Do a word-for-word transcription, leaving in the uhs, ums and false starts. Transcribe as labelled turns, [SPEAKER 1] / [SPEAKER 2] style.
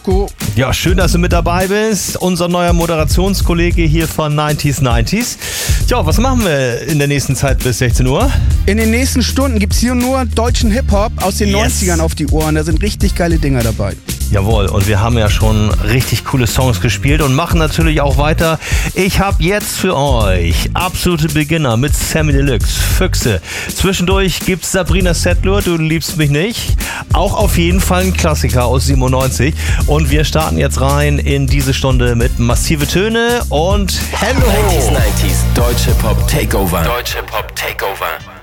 [SPEAKER 1] Cool.
[SPEAKER 2] Ja, schön, dass du mit dabei bist. Unser neuer Moderationskollege hier von neunzig neunzig. Tja, was machen wir in der nächsten Zeit bis sechzehn Uhr?
[SPEAKER 1] In den nächsten Stunden gibt's hier nur deutschen Hip-Hop aus den
[SPEAKER 2] Yes.
[SPEAKER 1] neunzigern auf die Ohren. Da sind richtig geile Dinger dabei.
[SPEAKER 2] Jawohl, und wir haben ja schon richtig coole Songs gespielt und machen natürlich auch weiter. Ich habe jetzt für euch absolute Beginner mit Sammy Deluxe, Füchse. Zwischendurch gibt's Sabrina Settler, Du liebst mich nicht. Auch auf jeden Fall ein Klassiker aus siebenundneunzig. Und wir starten jetzt rein in diese Stunde mit Massive Töne und Hello!
[SPEAKER 3] neunzig neunzig Deutsche Pop Takeover. Deutsche Pop Takeover.